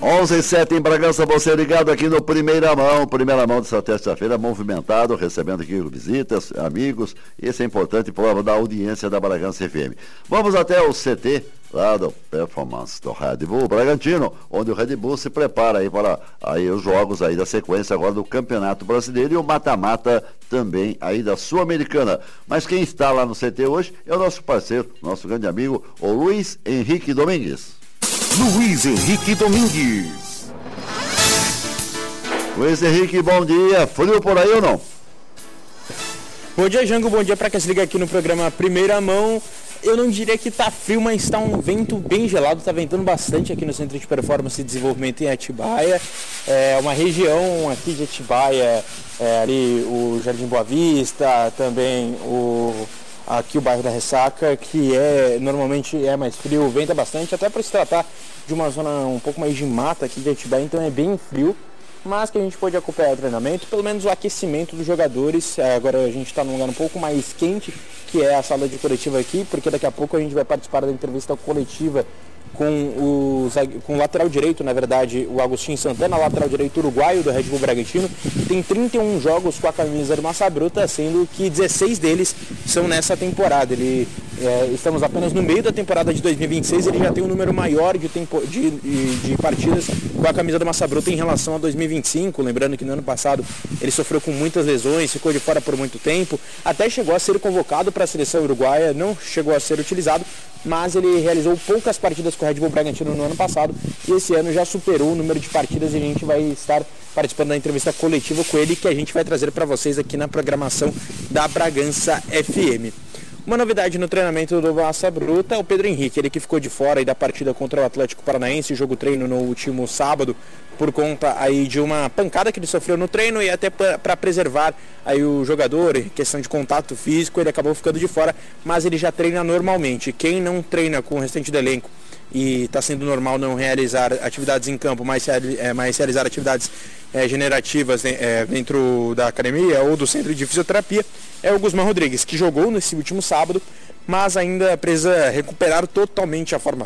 11h07 em Bragança, você ligado aqui no Primeira Mão dessa terça-feira, movimentado, recebendo aqui visitas, amigos, isso é importante, prova da audiência da Bragança FM. Vamos até o CT, lá do Performance do Red Bull Bragantino, onde o Red Bull se prepara aí para aí os jogos aí da sequência agora do Campeonato Brasileiro e o mata-mata também aí da Sul-Americana. Mas quem está lá no CT hoje é o nosso parceiro, nosso grande amigo, o Luiz Henrique Domingues. Luiz Henrique Domingues. Luiz Henrique, bom dia. Frio por aí ou não? Bom dia, Jango. Bom dia para quem se liga aqui no programa Primeira Mão. Eu não diria que tá frio, mas está um vento bem gelado, tá ventando bastante aqui no Centro de Performance e Desenvolvimento em Atibaia. É uma região aqui de Atibaia, ali o Jardim Boa Vista, também aqui o bairro da Ressaca, que normalmente é mais frio, venta bastante, até por se tratar de uma zona um pouco mais de mata aqui de Atibaia, então é bem frio, mas que a gente pode acompanhar o treinamento, pelo menos o aquecimento dos jogadores. Agora a gente está num lugar um pouco mais quente, que é a sala de coletiva aqui, porque daqui a pouco a gente vai participar da entrevista coletiva com o lateral direito, na verdade, o Agostinho Santana, lateral direito uruguaio do Red Bull Bragantino, que tem 31 jogos com a camisa do Massa Bruta, sendo que 16 deles são nessa temporada. Estamos apenas no meio da temporada de 2026, ele já tem um número maior de partidas com a camisa do Massa Bruta em relação a 2025, lembrando que no ano passado ele sofreu com muitas lesões, ficou de fora por muito tempo, até chegou a ser convocado para a seleção uruguaia, não chegou a ser utilizado, mas ele realizou poucas partidas com o Red Bull Bragantino no ano passado e esse ano já superou o número de partidas e a gente vai estar participando da entrevista coletiva com ele, que a gente vai trazer para vocês aqui na programação da Bragança FM. Uma novidade no treinamento do Massa Bruta é o Pedro Henrique, ele que ficou de fora aí da partida contra o Atlético Paranaense, jogo treino no último sábado, por conta aí de uma pancada que ele sofreu no treino e até para preservar aí o jogador, questão de contato físico, ele acabou ficando de fora, mas ele já treina normalmente. Quem não treina com o restante do elenco e está sendo normal não realizar atividades em campo, mas realizar atividades generativas dentro da academia ou do centro de fisioterapia, é o Guzmán Rodrigues, que jogou nesse último sábado, mas ainda precisa recuperar totalmente a forma